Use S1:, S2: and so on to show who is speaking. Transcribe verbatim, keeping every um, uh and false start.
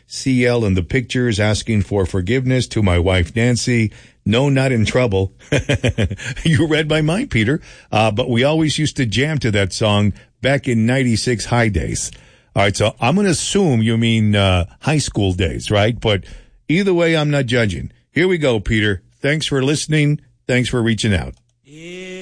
S1: C L in the pictures asking for forgiveness to my wife, Nancy. No, not in trouble. You read my mind, Peter. Uh, but we always used to jam to that song back in ninety-six high days. All right, so I'm going to assume you mean uh, high school days, right? But either way, I'm not judging. Here we go, Peter. Thanks for listening. Thanks for reaching out.